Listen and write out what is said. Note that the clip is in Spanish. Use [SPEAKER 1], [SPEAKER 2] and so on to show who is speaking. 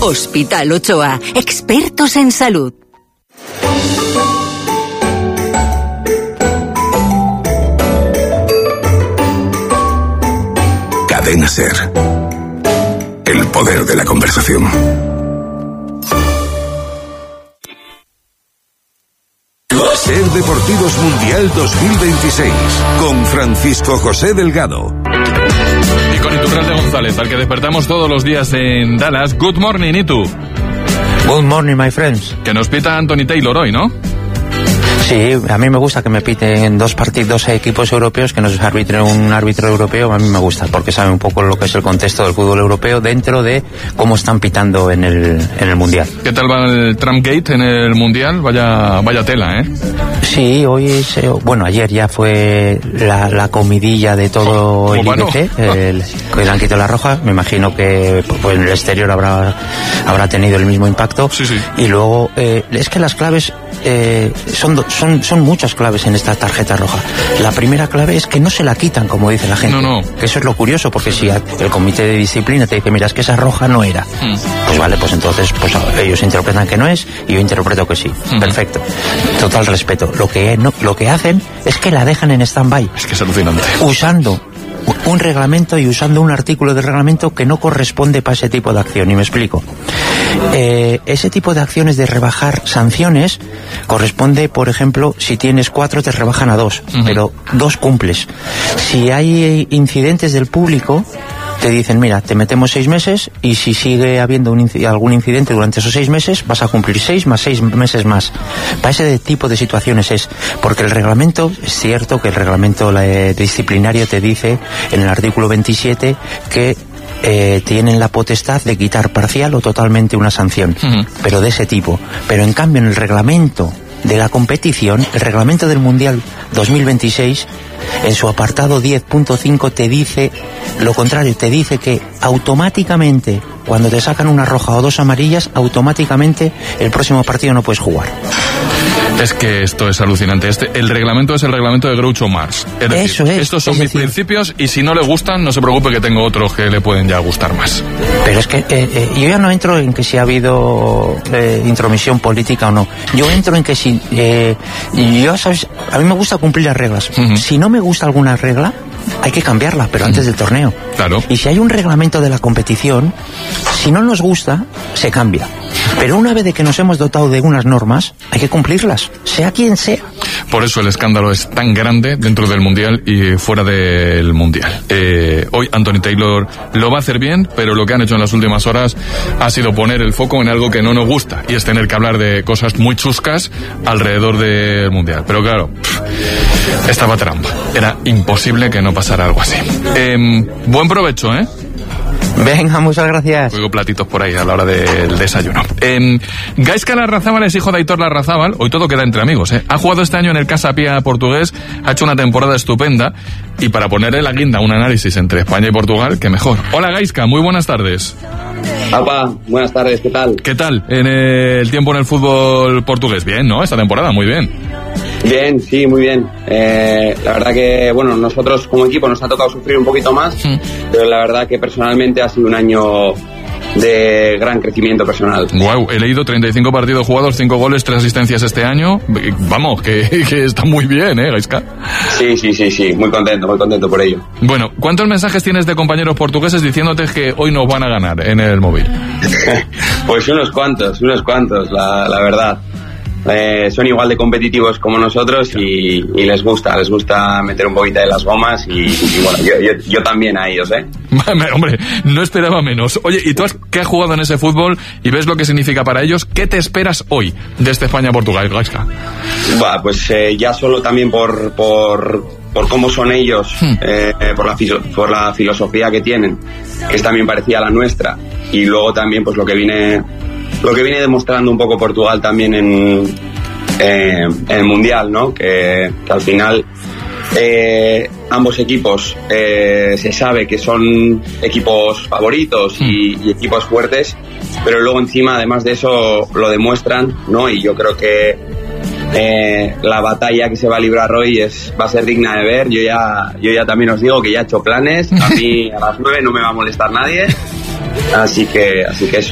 [SPEAKER 1] Hospital Ochoa, expertos en salud.
[SPEAKER 2] Cadena SER. El poder de la conversación. SER Deportivos Mundial 2026 con Francisco José Delgado.
[SPEAKER 3] Y con Iturralde González, al que despertamos todos los días en Dallas. Good morning, Itu.
[SPEAKER 4] Good morning, my friends.
[SPEAKER 3] Que nos pita Anthony Taylor hoy, ¿no?
[SPEAKER 4] Sí, a mí me gusta que me piten dos equipos europeos, que nos arbitre un árbitro europeo. A mí me gusta, porque sabe un poco lo que es el contexto del fútbol europeo dentro de cómo están pitando en el Mundial.
[SPEAKER 3] ¿Qué tal va el Trumpgate en el Mundial? Vaya tela, ¿eh?
[SPEAKER 4] Sí, hoy ayer ya fue la comidilla de todo el IBC, que le han quitado la roja. Me imagino que pues, en el exterior habrá tenido el mismo impacto.
[SPEAKER 3] Sí.
[SPEAKER 4] Y luego, es que las claves son muchas claves en esta tarjeta roja. La primera clave es que no se la quitan, como dice la gente.
[SPEAKER 3] No.
[SPEAKER 4] Que eso es lo curioso, porque si el comité de disciplina te dice, mira, es que esa roja no era. Pues vale, pues entonces pues ellos interpretan que no es y yo interpreto que sí. Perfecto. Total respeto. Lo que hacen es que la dejan en stand-by.
[SPEAKER 3] Es que es alucinante.
[SPEAKER 4] Usando un reglamento y usando un artículo del reglamento que no corresponde para ese tipo de acción. Y me explico. Ese tipo de acciones de rebajar sanciones corresponde, por ejemplo, si tienes 4 te rebajan a 2, pero 2 cumples. Si hay incidentes del público, te dicen, mira, te metemos 6 meses y si sigue habiendo algún incidente durante esos 6 meses, vas a cumplir 6 más 6 meses más. Para ese tipo de situaciones es, porque el reglamento, es cierto que el reglamento disciplinario te dice en el artículo 27 que tienen la potestad de quitar parcial o totalmente una sanción, pero de ese tipo. Pero en cambio en el reglamento de la competición, el reglamento del Mundial 2026, en su apartado 10.5 te dice lo contrario, te dice que automáticamente, cuando te sacan una roja o 2 amarillas, automáticamente el próximo partido no puedes jugar.
[SPEAKER 3] Es que esto es alucinante. El reglamento es el reglamento de Groucho Marx. Es decir,
[SPEAKER 4] eso es.
[SPEAKER 3] Estos son mis principios y si no le gustan, no se preocupe que tengo otros que le pueden ya gustar más.
[SPEAKER 4] Pero es que yo ya no entro en que si ha habido intromisión política o no. Yo entro en que si... ¿sabes? A mí me gusta cumplir las reglas. Si no me gusta alguna regla, hay que cambiarla, pero antes del torneo.
[SPEAKER 3] Claro.
[SPEAKER 4] Y si hay un reglamento de la competición, si no nos gusta, se cambia. Pero una vez de que nos hemos dotado de unas normas, hay que cumplirlas, sea quien sea.
[SPEAKER 3] Por eso el escándalo es tan grande dentro del Mundial y fuera del Mundial. Hoy Anthony Taylor lo va a hacer bien, pero lo que han hecho en las últimas horas ha sido poner el foco en algo que no nos gusta, y es tener que hablar de cosas muy chuscas alrededor del Mundial. Pero claro, estaba trampa. Era imposible que no pasara algo así. Buen provecho, ¿eh?
[SPEAKER 4] Venga, muchas gracias.
[SPEAKER 3] Oigo platitos por ahí a la hora del desayuno. Gaizka Larrazábal es hijo de Aitor Larrazábal. Hoy todo queda entre amigos, ¿eh? Ha jugado este año en el Casa Pia portugués, ha hecho una temporada estupenda, y para ponerle la guinda un análisis entre España y Portugal, qué mejor. Hola Gaizka, muy buenas tardes.
[SPEAKER 5] Opa, buenas tardes, ¿qué tal?
[SPEAKER 3] ¿Qué tal en el tiempo en el fútbol portugués? Bien, ¿no? Esta temporada, muy bien.
[SPEAKER 5] Bien, sí, muy bien. La verdad que, bueno, nosotros como equipo nos ha tocado sufrir un poquito más, pero la verdad que personalmente ha sido un año de gran crecimiento personal.
[SPEAKER 3] Guau, he leído 35 partidos jugados, 5 goles, 3 asistencias este año. Vamos, que está muy bien, Gaizka.
[SPEAKER 5] Sí, muy contento por ello.
[SPEAKER 3] Bueno, ¿cuántos mensajes tienes de compañeros portugueses diciéndote que hoy nos van a ganar en el móvil?
[SPEAKER 5] Pues unos cuantos, la verdad. Son igual de competitivos como nosotros y les gusta meter un poquito de las gomas y bueno, yo también a ellos,
[SPEAKER 3] Hombre, no esperaba menos. Oye, ¿y tú que has jugado en ese fútbol y ves lo que significa para ellos? ¿Qué te esperas hoy de este España-Portugal, Gaizka?
[SPEAKER 5] Pues ya solo también por cómo son ellos, por la filosofía que tienen, que es también parecida a la nuestra, y luego también pues lo que viene demostrando un poco Portugal también en el Mundial, ¿no? Que al final ambos equipos se sabe que son equipos favoritos y equipos fuertes, pero luego encima, además de eso, lo demuestran, ¿no? Y yo creo que la batalla que se va a librar hoy va a ser digna de ver. Yo ya también os digo que ya he hecho planes. A mí a las 9 no me va a molestar nadie. Así que eso.